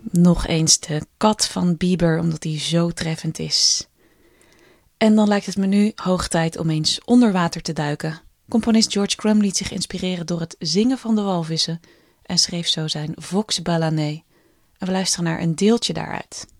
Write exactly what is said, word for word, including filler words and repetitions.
Nog eens de kat van Bieber, omdat die zo treffend is. En dan lijkt het me nu hoog tijd om eens onder water te duiken. Componist George Crumb liet zich inspireren door het zingen van de walvissen en schreef zo zijn Vox Balané. En we luisteren naar een deeltje daaruit.